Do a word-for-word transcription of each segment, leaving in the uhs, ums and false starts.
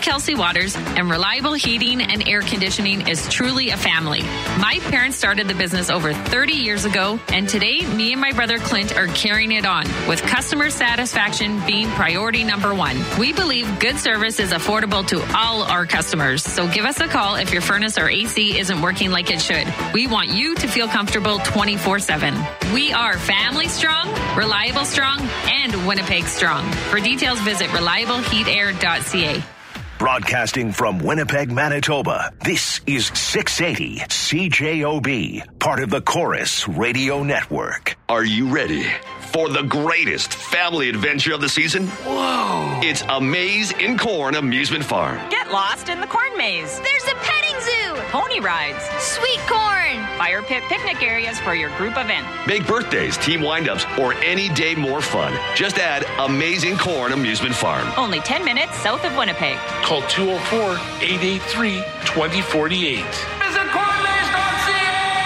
Kelsey Waters, and Reliable Heating and Air Conditioning is truly a family. My parents started the business over thirty years ago, and today, me and my brother Clint are carrying it on, with customer satisfaction being priority number one. We believe good service is affordable to all our customers, so give us a call if your furnace or A C isn't working like it should. We want you to feel comfortable twenty-four seven. We are family strong, reliable strong, and Winnipeg strong. For details, visit reliable heat air dot c a. Broadcasting from Winnipeg, Manitoba, this is six eighty C J O B, part of the Chorus Radio Network. Are you ready for the greatest family adventure of the season? Whoa! It's A Maze in Corn Amusement Farm. Get lost in the corn maze. There's a petting zoo. Pony rides. Sweet corn. Fire pit picnic areas for your group event. Make birthdays, team windups, or any day more fun. Just add Amazing Corn Amusement Farm. Only ten minutes south of Winnipeg. Call two oh four, eight eight three, two oh four eight. Visit corn maze dot c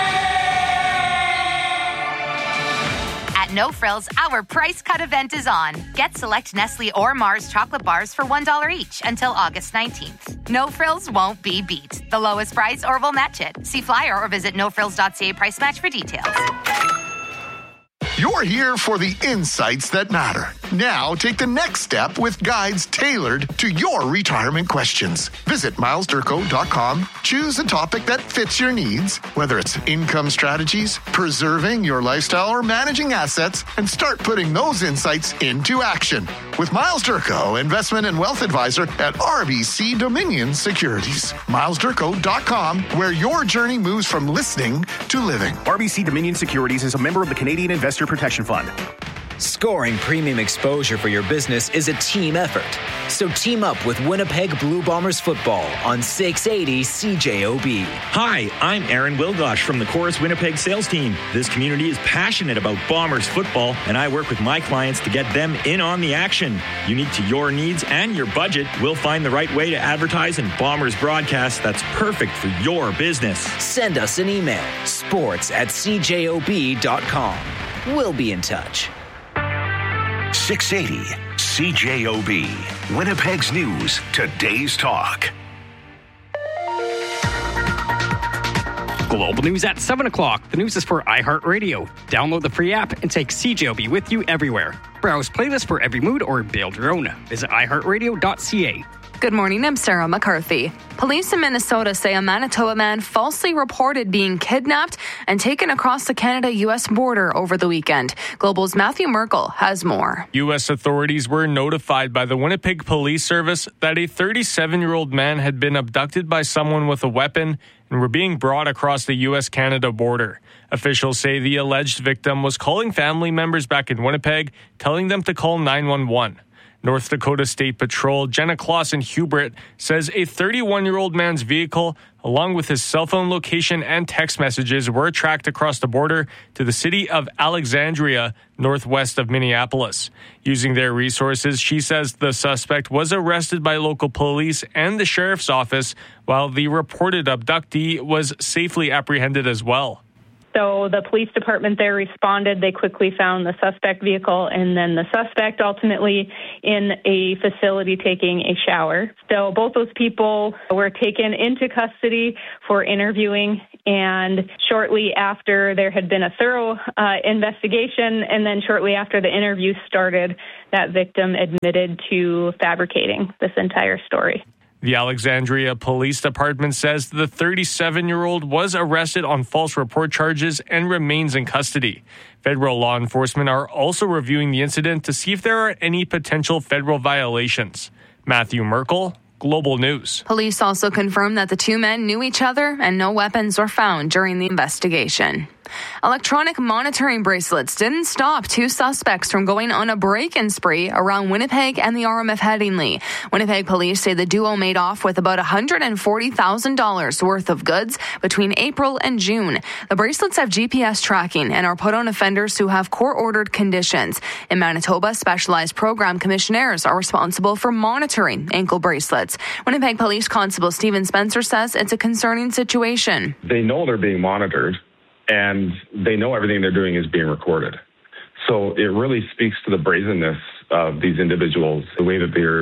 a! At No Frills, our price cut event is on. Get select Nestle or Mars chocolate bars for one dollar each until August nineteenth. No Frills won't be beat. The lowest price or we'll match it. See flyer or visit no frills dot c a price match for details. You're here for the insights that matter. Now take the next step with guides tailored to your retirement questions. Visit miles durko dot com, choose a topic that fits your needs, whether it's income strategies, preserving your lifestyle, or managing assets, and start putting those insights into action. With Miles Durko, investment and wealth advisor at R B C Dominion Securities. miles durko dot com, where your journey moves from listening to living. R B C Dominion Securities is a member of the Canadian Investor Protection Fund. Scoring premium exposure for your business is a team effort. So team up with Winnipeg Blue Bombers football on six eighty C J O B. Hi, I'm Aaron Wilgosh from the Chorus Winnipeg sales team. This community is passionate about Bombers football, and I work with my clients to get them in on the action. Unique to your needs and your budget, we'll find the right way to advertise in Bombers broadcast that's perfect for your business. Send us an email, sports at c j o b dot com. We'll be in touch. six eighty C J O B, Winnipeg's News, today's talk. Global News at seven o'clock. The news is for iHeartRadio. Download the free app and take C J O B with you everywhere. Browse playlists for every mood or build your own. Visit i heart radio dot c a. Good morning, I'm Sarah McCarthy. Police in Minnesota say a Manitoba man falsely reported being kidnapped and taken across the Canada-U S border over the weekend. Global's Matthew Merkel has more. U S authorities were notified by the Winnipeg Police Service that a thirty-seven-year-old man had been abducted by someone with a weapon and were being brought across the U S Canada border. Officials say the alleged victim was calling family members back in Winnipeg, telling them to call nine one one. North Dakota State Patrol Jenna Clausen Hubert says a thirty-one-year-old man's vehicle, along with his cell phone location and text messages, were tracked across the border to the city of Alexandria, northwest of Minneapolis. Using their resources, she says the suspect was arrested by local police and the sheriff's office, while the reported abductee was safely apprehended as well. So the police department there responded. They quickly found the suspect vehicle and then the suspect ultimately in a facility taking a shower. So both those people were taken into custody for interviewing. And shortly after, there had been a thorough uh, investigation. And then shortly after the interview started, that victim admitted to fabricating this entire story. The Alexandria Police Department says the thirty-seven-year-old was arrested on false report charges and remains in custody. Federal law enforcement are also reviewing the incident to see if there are any potential federal violations. Matthew Merkel, Global News. Police also confirmed that the two men knew each other and no weapons were found during the investigation. Electronic monitoring bracelets didn't stop two suspects from going on a break-in spree around Winnipeg and the R M F Headingley. Winnipeg police say the duo made off with about one hundred forty thousand dollars worth of goods between April and June. The bracelets have G P S tracking and are put on offenders who have court-ordered conditions. In Manitoba, specialized program commissionaires are responsible for monitoring ankle bracelets. Winnipeg Police Constable Stephen Spencer says it's a concerning situation. They know they're being monitored, and they know everything they're doing is being recorded. So it really speaks to the brazenness of these individuals, the way that they're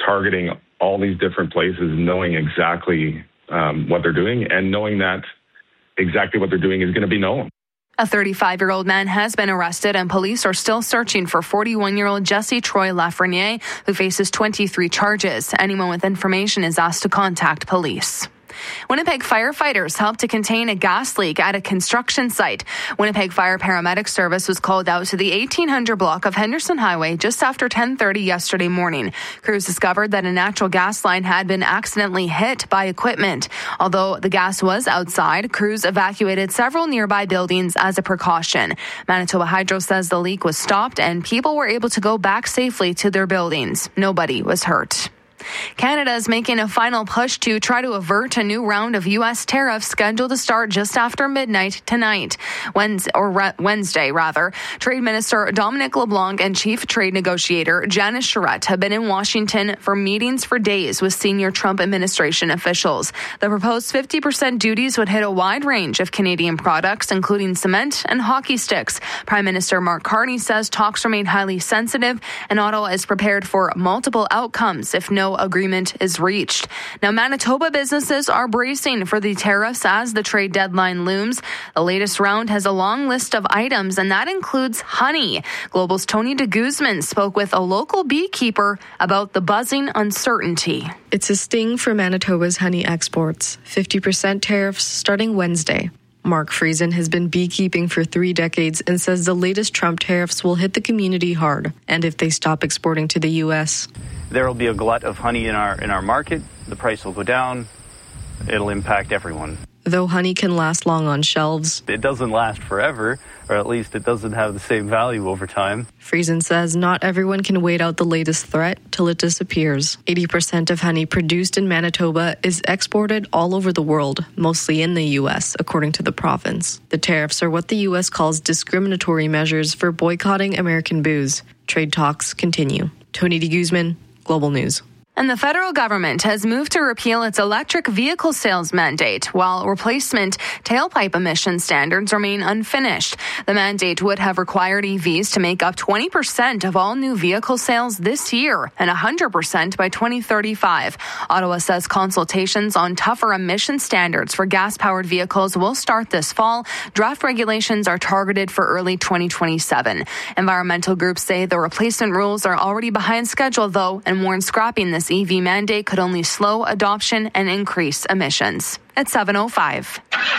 targeting all these different places, knowing exactly um, what they're doing and knowing that exactly what they're doing is going to be known. A thirty-five-year-old man has been arrested, and police are still searching for forty-one-year-old Jesse Troy Lafreniere, who faces twenty-three charges. Anyone with information is asked to contact police. Winnipeg firefighters helped to contain a gas leak at a construction site. Winnipeg Fire Paramedic Service was called out to the eighteen hundred block of Henderson Highway just after ten thirty yesterday morning. Crews discovered that a natural gas line had been accidentally hit by equipment. Although the gas was outside, crews evacuated several nearby buildings as a precaution. Manitoba Hydro says the leak was stopped and people were able to go back safely to their buildings. Nobody was hurt. Canada is making a final push to try to avert a new round of U S tariffs scheduled to start just after midnight tonight, Wednesday, or re- Wednesday rather. Trade Minister Dominic LeBlanc and Chief Trade Negotiator Janice Charette have been in Washington for meetings for days with senior Trump administration officials. The proposed fifty percent duties would hit a wide range of Canadian products, including cement and hockey sticks. Prime Minister Mark Carney says talks remain highly sensitive, and Ottawa is prepared for multiple outcomes if no agreement is reached. Now, Manitoba businesses are bracing for the tariffs as the trade deadline looms. The latest round has a long list of items, and that includes honey. Global's Tony de Guzman spoke with a local beekeeper about the buzzing uncertainty. It's a sting for Manitoba's honey exports. fifty percent tariffs starting Wednesday. Mark Friesen has been beekeeping for three decades and says the latest Trump tariffs will hit the community hard, and if they stop exporting to the U S. There will be a glut of honey in our in our market. The price will go down. It'll impact everyone. Though honey can last long on shelves, it doesn't last forever, or at least it doesn't have the same value over time. Friesen says not everyone can wait out the latest threat till it disappears. eighty percent of honey produced in Manitoba is exported all over the world, mostly in the U S, according to the province. The tariffs are what the U S calls discriminatory measures for boycotting American booze. Trade talks continue. Tony de Guzman, Global News. And the federal government has moved to repeal its electric vehicle sales mandate, while replacement tailpipe emission standards remain unfinished. The mandate would have required E Vs to make up twenty percent of all new vehicle sales this year and one hundred percent by twenty thirty-five. Ottawa says consultations on tougher emission standards for gas-powered vehicles will start this fall. Draft regulations are targeted for early twenty twenty-seven. Environmental groups say the replacement rules are already behind schedule, though, and warn scrapping this E V mandate could only slow adoption and increase emissions. At seven oh five.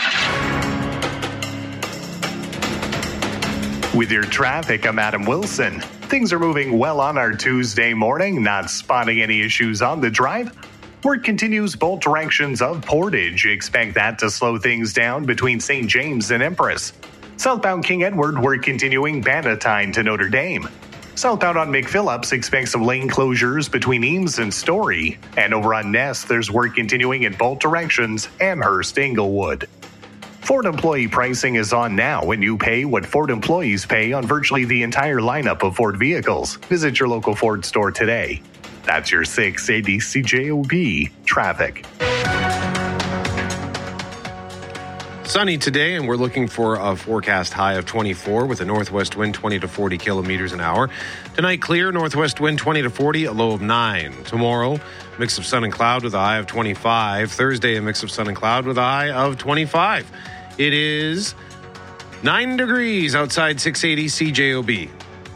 With your traffic, I'm Adam Wilson. Things are moving well on our Tuesday morning, not spotting any issues on the drive. Work continues both directions of Portage. Expect that to slow things down between Saint James and Empress. Southbound King Edward, work continuing Bannatyne to Notre Dame. Southbound on McPhillips, expect some lane closures between Eames and Story. And over on Ness, there's work continuing in both directions, Amherst, Inglewood. Ford employee pricing is on now, and you pay what Ford employees pay on virtually the entire lineup of Ford vehicles. Visit your local Ford store today. That's your six eighty C J O B traffic. Sunny today, and we're looking for a forecast high of twenty-four with a northwest wind twenty to forty kilometers an hour. Tonight, clear, northwest wind twenty to forty, a low of nine. Tomorrow, mix of sun and cloud with a high of twenty-five. Thursday, a mix of sun and cloud with a high of twenty-five. It is nine degrees outside six eighty C J O B.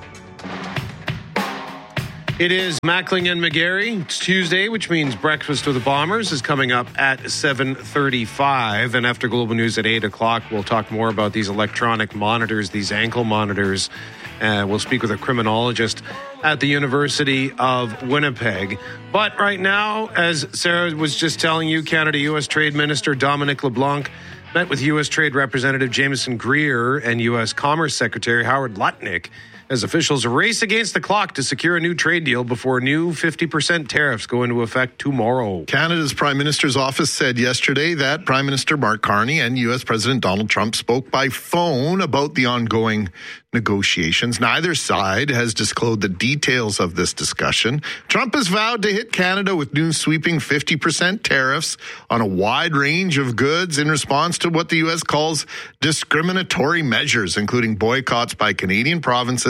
It is Mackling and McGarry. It's Tuesday, which means Breakfast with the Bombers is coming up at seven thirty-five. And after Global News at eight o'clock, we'll talk more about these electronic monitors, these ankle monitors. Uh, we'll speak with a criminologist at the University of Winnipeg. But right now, as Sarah was just telling you, Canada-U S Trade Minister Dominic LeBlanc met with U S Trade Representative Jameson Greer and U S Commerce Secretary Howard Lutnick as officials race against the clock to secure a new trade deal before new fifty percent tariffs go into effect tomorrow. Canada's Prime Minister's office said yesterday that Prime Minister Mark Carney and U S President Donald Trump spoke by phone about the ongoing negotiations. Neither side has disclosed the details of this discussion. Trump has vowed to hit Canada with new sweeping fifty percent tariffs on a wide range of goods in response to what the U S calls discriminatory measures, including boycotts by Canadian provinces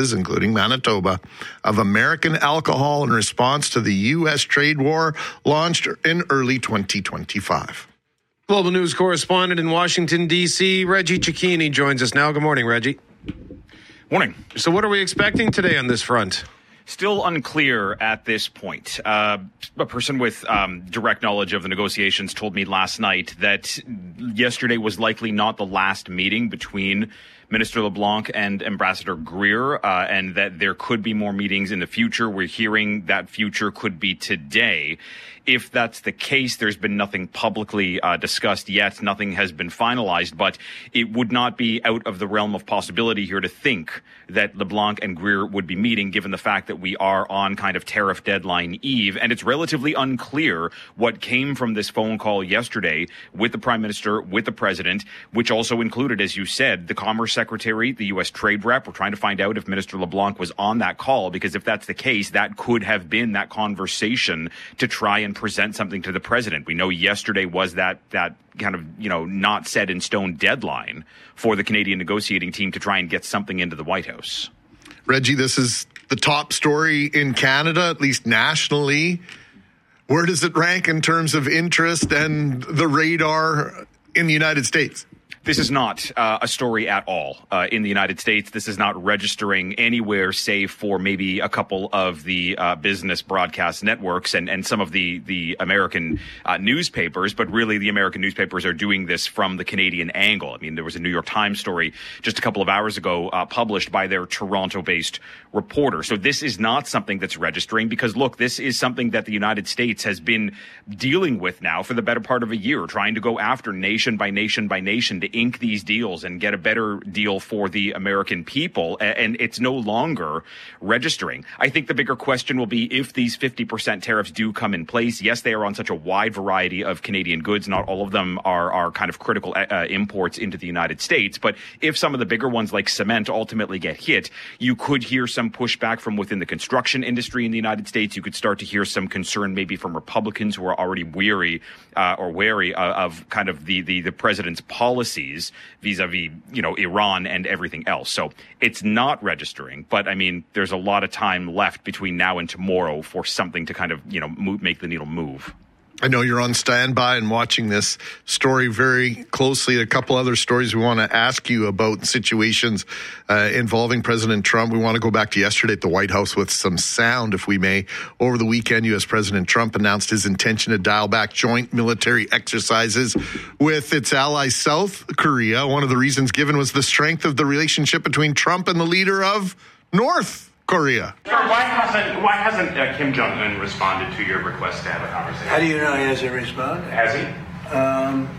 provinces, including Manitoba, of American alcohol in response to the U S trade war launched in early twenty twenty-five. Global News correspondent in Washington, D C, Reggie Cecchini joins us now. Good morning, Reggie. Morning. So what are we expecting today on this front? Still unclear at this point. Uh, a person with um, direct knowledge of the negotiations told me last night that yesterday was likely not the last meeting between Minister LeBlanc and Ambassador Greer, uh, and that there could be more meetings in the future. We're hearing that future could be today. If that's the case, there's been nothing publicly uh, discussed yet. Nothing has been finalized, but it would not be out of the realm of possibility here to think that LeBlanc and Greer would be meeting, given the fact that we are on kind of tariff deadline eve. And it's relatively unclear what came from this phone call yesterday with the Prime Minister, with the President, which also included, as you said, the Commerce Secretary, the U S Trade Rep. We're trying to find out if Minister LeBlanc was on that call, because if that's the case, that could have been that conversation to try and present something to the president. We know yesterday was that that kind of, you know, not set in stone deadline for the Canadian negotiating team to try and get something into the White House. Reggie, this is the top story in Canada, at least nationally. Where does it rank in terms of interest and the radar in the United States? This is not uh, a story at all uh, in the United States. This is not registering anywhere save for maybe a couple of the uh, business broadcast networks and, and some of the, the American uh, newspapers. But really, the American newspapers are doing this from the Canadian angle. I mean, there was a New York Times story just a couple of hours ago uh, published by their Toronto-based reporter. So this is not something that's registering because, look, this is something that the United States has been dealing with now for the better part of a year, trying to go after nation by nation by nation to ink these deals and get a better deal for the American people, and it's no longer registering. I think the bigger question will be if these fifty percent tariffs do come in place. Yes, they are on such a wide variety of Canadian goods. Not all of them are, are kind of critical uh, imports into the United States, but if some of the bigger ones like cement ultimately get hit, you could hear some pushback from within the construction industry in the United States. You could start to hear some concern maybe from Republicans who are already weary uh, or wary uh, of kind of the, the, the president's policies vis-a-vis, you know, Iran and everything else. So it's not registering, but I mean, there's a lot of time left between now and tomorrow for something to kind of, you know, move, make the needle move. I know you're on standby and watching this story very closely. A couple other stories we want to ask you about, situations uh, involving President Trump. We want to go back to yesterday at the White House with some sound, if we may. Over the weekend, U S President Trump announced his intention to dial back joint military exercises with its ally South Korea. One of the reasons given was the strength of the relationship between Trump and the leader of North Korea. Why hasn't why hasn't uh, Kim Jong-un responded to your request to have a conversation? How do you know he hasn't responded? Has he? Um,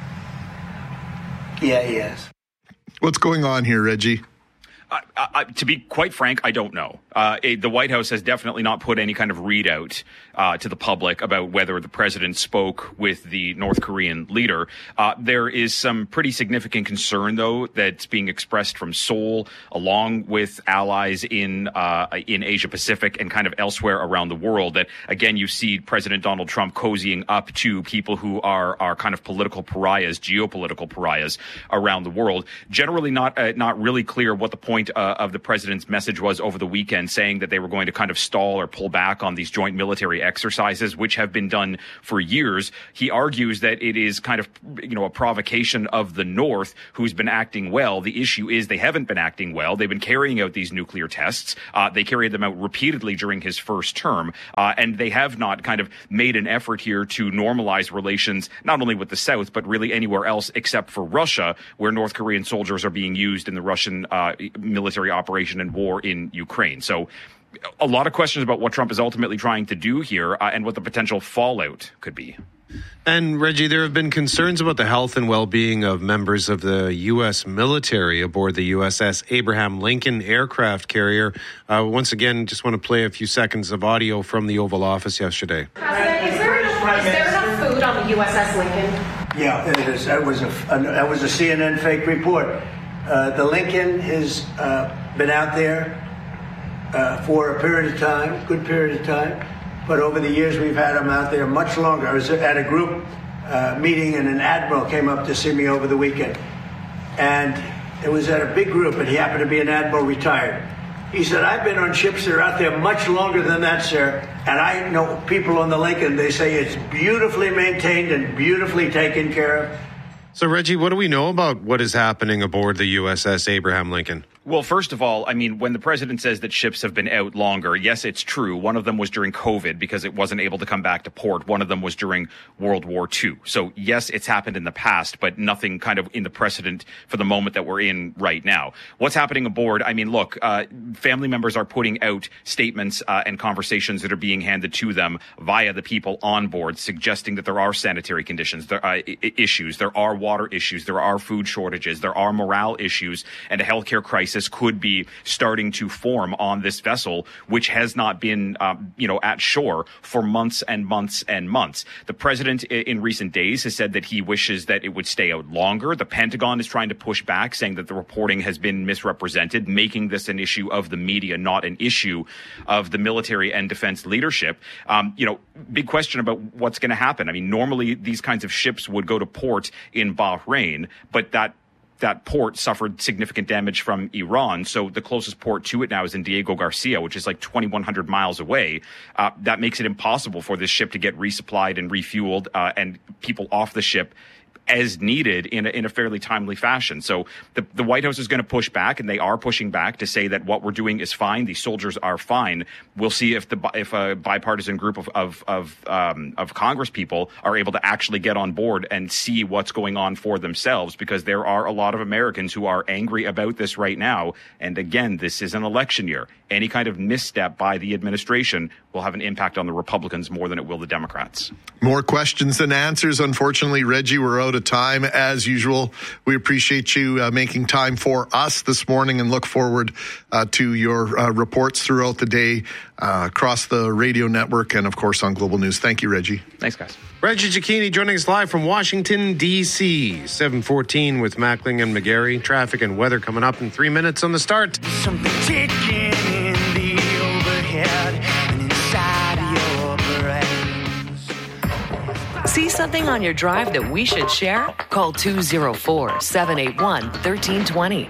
yeah, he has. What's going on here, Reggie? Uh, uh, to be quite frank, I don't know. Uh, it, the White House has definitely not put any kind of readout uh, to the public about whether the president spoke with the North Korean leader. Uh, there is some pretty significant concern, though, that's being expressed from Seoul, along with allies in uh, in Asia Pacific and kind of elsewhere around the world. That again, you see President Donald Trump cozying up to people who are are kind of political pariahs, geopolitical pariahs around the world. Generally, not uh, not really clear what the point uh, of the president's message was over the weekend, saying that they were going to kind of stall or pull back on these joint military exercises, which have been done for years. He argues that it is kind of, you know, a provocation of the North, who's been acting well. The issue is they haven't been acting well. They've been carrying out these nuclear tests. Uh, they carried them out repeatedly during his first term, uh, and they have not kind of made an effort here to normalize relations, not only with the South, but really anywhere else except for Russia, where North Korean soldiers are being used in the Russian uh, military operation and war in Ukraine. So a lot of questions about what Trump is ultimately trying to do here uh, and what the potential fallout could be. And Reggie, there have been concerns about the health and well-being of members of the U S military aboard the U S S Abraham Lincoln aircraft carrier. Uh, once again, just want to play a few seconds of audio from the Oval Office yesterday. President, is there enough, is there enough food on the U S S Lincoln? Yeah, it is. That was a, that was a C N N fake report. Uh, the Lincoln has uh, been out there uh, for a period of time, good period of time. But over the years, we've had them out there much longer. I was at a group uh, meeting, and an admiral came up to see me over the weekend. And it was at a big group, and he happened to be an admiral retired. He said, I've been on ships that are out there much longer than that, sir. And I know people on the Lincoln, they say it's beautifully maintained and beautifully taken care of. So, Reggie, what do we know about what is happening aboard the U S S Abraham Lincoln? Well, first of all, I mean, when the president says that ships have been out longer, yes, it's true. One of them was during COVID because it wasn't able to come back to port. One of them was during World War Two. So, yes, it's happened in the past, but nothing kind of in the precedent for the moment that we're in right now. What's happening aboard? I mean, look, uh, family members are putting out statements uh, and conversations that are being handed to them via the people on board, suggesting that there are sanitary conditions, there are uh, issues, there are water issues, there are food shortages, there are morale issues, and a healthcare crisis could be starting to form on this vessel, which has not been, um, you know, at shore for months and months and months. The president in recent days has said that he wishes that it would stay out longer. The Pentagon is trying to push back, saying that the reporting has been misrepresented, making this an issue of the media, not an issue of the military and defense leadership. Um, you know, big question about what's going to happen. I mean, normally these kinds of ships would go to port in Bahrain, but that that port suffered significant damage from Iran. So the closest port to it now is in Diego Garcia, which is like twenty-one hundred miles away. Uh, that makes it impossible for this ship to get resupplied and refueled uh, and people off the ship as needed in a, in a fairly timely fashion. So the, the White House is going to push back, and they are pushing back to say that what we're doing is fine. These soldiers are fine. We'll see if the if a bipartisan group of of of, um, of Congress people are able to actually get on board and see what's going on for themselves, because there are a lot of Americans who are angry about this right now. And again, this is an election year. Any kind of misstep by the administration will have an impact on the Republicans more than it will the Democrats. More questions than answers. Unfortunately, Reggie, we're out of time as usual. We appreciate you uh, making time for us this morning and look forward uh, to your uh, reports throughout the day uh, across the radio network and, of course, on Global News. Thank you, Reggie. Thanks, guys. Reggie Cecchini joining us live from Washington, D C seven fourteen with Mackling and McGarry. Traffic and weather coming up in three minutes on the start. Something ticking in the overhead and inside your brains. See something on your drive that we should share? Call two oh four, seven eight one, one three two zero.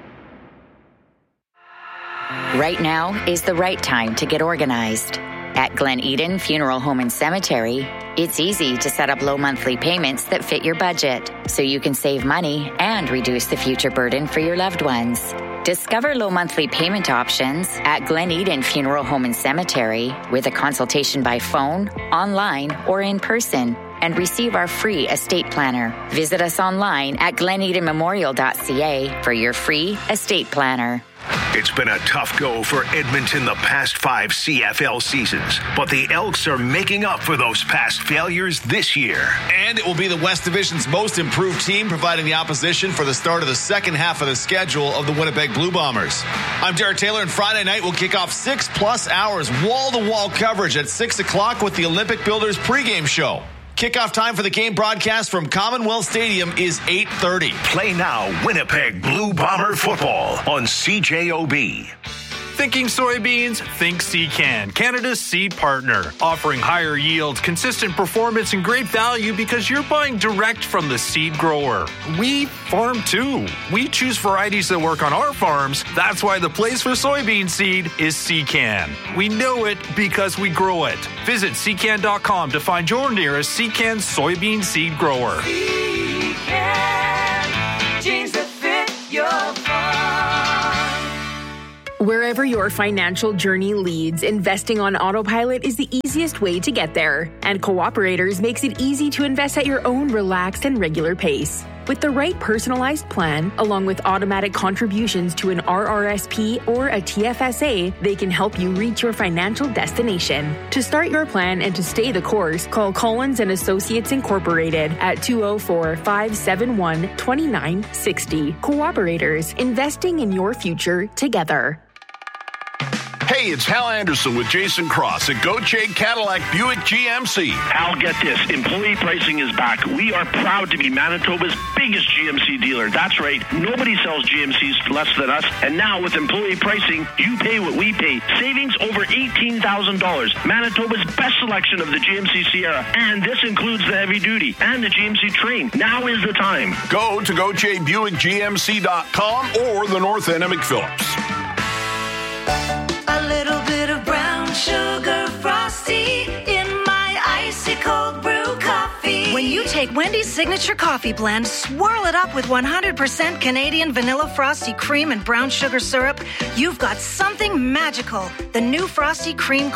Right now is the right time to get organized. At Glen Eden Funeral Home and Cemetery, it's easy to set up low monthly payments that fit your budget, so you can save money and reduce the future burden for your loved ones. Discover low monthly payment options at Glen Eden Funeral Home and Cemetery with a consultation by phone, online, or in person, and receive our free estate planner. Visit us online at glen eden memorial dot c a for your free estate planner. It's been a tough go for Edmonton the past five C F L seasons, but the Elks are making up for those past failures this year. And it will be the West Division's most improved team, providing the opposition for the start of the second half of the schedule of the Winnipeg Blue Bombers. I'm Derek Taylor, and Friday night will kick off six plus hours wall-to-wall coverage at six o'clock with the Olympic Builders pregame show. Kickoff time for the game broadcast from Commonwealth Stadium is eight thirty. Play now Winnipeg Blue Bomber football on C J O B. Thinking soybeans? Think Secan, Canada's seed partner. Offering higher yields, consistent performance, and great value because you're buying direct from the seed grower. We farm too. We choose varieties that work on our farms. That's why the place for soybean seed is Secan. We know it because we grow it. Visit secan dot com to find your nearest Secan soybean seed grower. Secan, genes that fit your farm. Wherever your financial journey leads, investing on autopilot is the easiest way to get there. And Cooperators makes it easy to invest at your own relaxed and regular pace. With the right personalized plan, along with automatic contributions to an R R S P or a T F S A, they can help you reach your financial destination. To start your plan and to stay the course, call Collins and Associates Incorporated at two oh four, five seven one, two nine six oh. Cooperators, investing in your future together. Hey, it's Hal Anderson with Jason Cross at Gauthier Cadillac Buick G M C. Hal, get this. Employee pricing is back. We are proud to be Manitoba's biggest G M C dealer. That's right. Nobody sells G M Cs for less than us. And now with employee pricing, you pay what we pay. Savings over eighteen thousand dollars. Manitoba's best selection of the G M C Sierra. And this includes the heavy duty and the G M C Train. Now is the time. Go to Gauthier Buick G M C dot com or the North End of McPhillips. little bit of brown sugar frosty in my icy cold brew coffee. When you take Wendy's signature coffee blend, swirl it up with one hundred percent Canadian vanilla frosty cream and brown sugar syrup, you've got something magical. The new Frosty Cream